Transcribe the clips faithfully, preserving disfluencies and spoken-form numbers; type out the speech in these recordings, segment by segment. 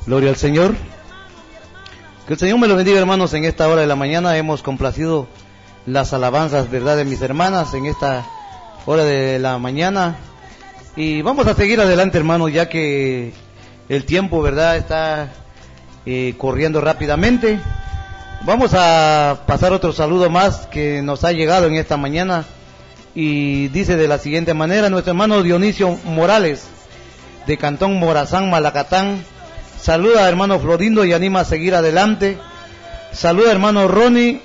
Gloria al Señor. Que el Señor me lo bendiga, hermanos. En esta hora de la mañana hemos complacido las alabanzas, ¿verdad?, de mis hermanas en esta hora de la mañana. Y vamos a seguir adelante, hermanos, ya que el tiempo, ¿verdad?, está eh, corriendo rápidamente. Vamos a pasar otro saludo más que nos ha llegado en esta mañana. Y dice de la siguiente manera: nuestro hermano Dionisio Morales, de Cantón Morazán, Malacatán, saluda a hermano Florindo y anima a seguir adelante. Saluda a hermano Ronnie,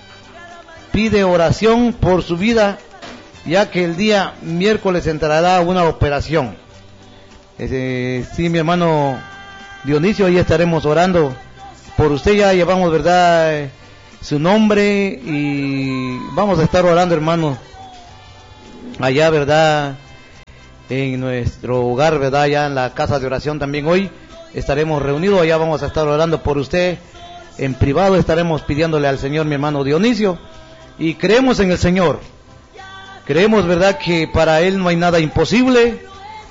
pide oración por su vida, ya que el día miércoles entrará a una operación. Eh, sí, mi hermano Dionisio, ahí estaremos orando por usted. Ya llevamos, ¿verdad?, su nombre, y vamos a estar orando, hermano, allá, ¿verdad?, en nuestro hogar, ¿verdad?, allá en la casa de oración. También hoy estaremos reunidos, allá vamos a estar orando por usted en privado, estaremos pidiéndole al Señor, mi hermano Dionisio, y creemos en el Señor, creemos, ¿verdad?, que para Él no hay nada imposible,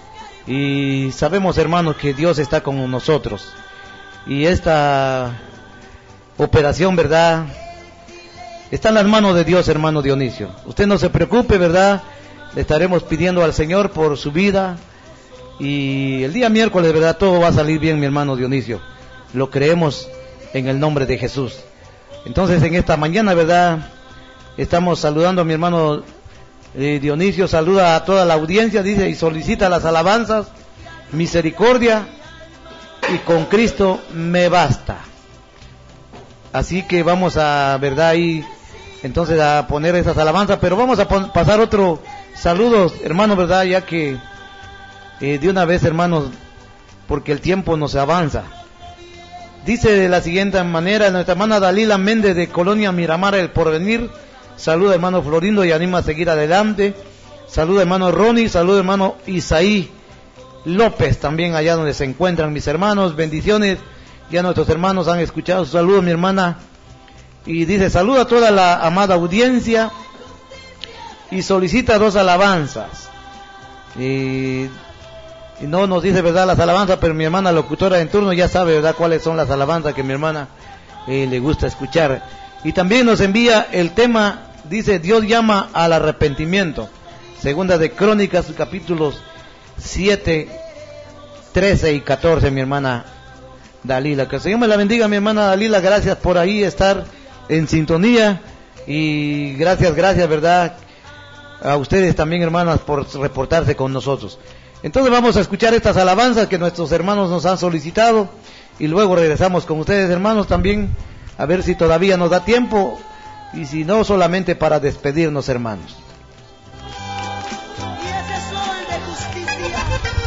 y sabemos, hermanos, que Dios está con nosotros, y esta operación, ¿verdad?, está en las manos de Dios, hermano Dionisio. Usted no se preocupe, ¿verdad?, le estaremos pidiendo al Señor por su vida, y el día miércoles, ¿verdad?, todo va a salir bien, mi hermano Dionisio. Lo creemos en el nombre de Jesús. Entonces, en esta mañana, ¿verdad?, estamos saludando a mi hermano eh, Dionisio. Saluda a toda la audiencia, dice, y solicita las alabanzas: misericordia y con Cristo me basta. Así que vamos a, ¿verdad?, ahí entonces a poner esas alabanzas, pero vamos a pasar otro saludos, hermanos, ¿verdad?, ya que eh, de una vez, hermanos, porque el tiempo nos avanza. Dice de la siguiente manera: nuestra hermana Dalila Méndez, de Colonia Miramar, El Porvenir, saluda hermano Florindo y anima a seguir adelante. Saluda hermano Ronnie, saluda hermano Isaí López, también allá donde se encuentran mis hermanos. Bendiciones, ya nuestros hermanos han escuchado su saludo, mi hermana. Y dice: saluda a toda la amada audiencia y solicita dos alabanzas. Y, y no nos dice, ¿verdad?, las alabanzas, pero mi hermana locutora en turno ya sabe, ¿verdad?, cuáles son las alabanzas que mi hermana eh, le gusta escuchar. Y también nos envía el tema, dice: Dios llama al arrepentimiento. Segunda de Crónicas, capítulos siete, trece y catorce, mi hermana Dalila. Que el Señor me la bendiga, mi hermana Dalila. Gracias por ahí estar en sintonía, y gracias, gracias, ¿verdad?, a ustedes también, hermanas, por reportarse con nosotros. Entonces vamos a escuchar estas alabanzas que nuestros hermanos nos han solicitado, y luego regresamos con ustedes, hermanos, también a ver si todavía nos da tiempo, y si no, solamente para despedirnos, hermanos. Y ese sol de justicia